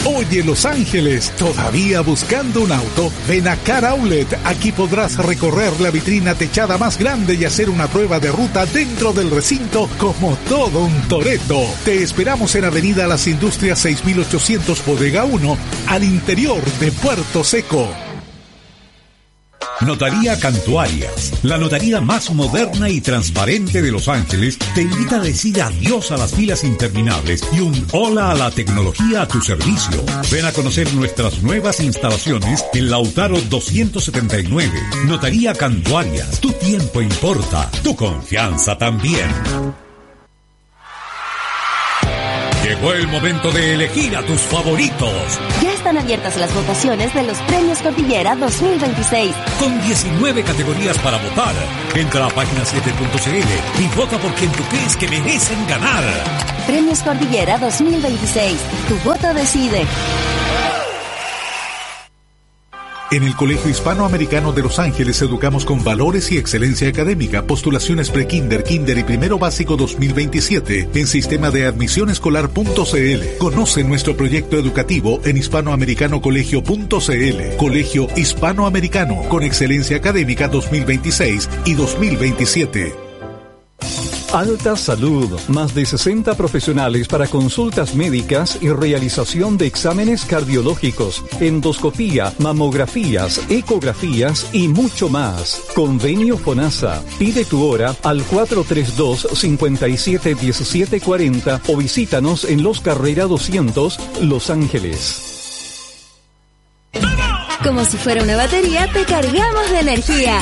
Oye, Los Ángeles, ¿todavía buscando un auto? Ven a Car Outlet. Aquí podrás recorrer la vitrina techada más grande y hacer una prueba de ruta dentro del recinto como todo un Toretto. Te esperamos en Avenida Las Industrias 6800 Bodega 1, al interior de Puerto Seco. Notaría Cantuarias, la notaría más moderna y transparente de Los Ángeles, te invita a decir adiós a las filas interminables y un hola a la tecnología a tu servicio. Ven a conocer nuestras nuevas instalaciones en Lautaro 279. Notaría Cantuarias, tu tiempo importa, tu confianza también. Llegó el momento de elegir a tus favoritos. Ya están abiertas las votaciones de los Premios Cordillera 2026. Con 19 categorías para votar. Entra a página7.cl y vota por quien tú crees que merecen ganar. Premios Cordillera 2026. Tu voto decide. En el Colegio Hispanoamericano de Los Ángeles educamos con valores y excelencia académica. Postulaciones pre-kinder, kinder y primero básico 2027 en sistema de admisionescolar.cl. Conoce nuestro proyecto educativo en hispanoamericanocolegio.cl. Colegio Hispanoamericano con excelencia académica 2026 y 2027. Alta Salud, más de 60 profesionales para consultas médicas y realización de exámenes cardiológicos, endoscopía, mamografías, ecografías y mucho más. Convenio FONASA. Pide tu hora al 432-571740 o visítanos en Los Carrera 200, Los Ángeles. Como si fuera una batería, te cargamos de energía.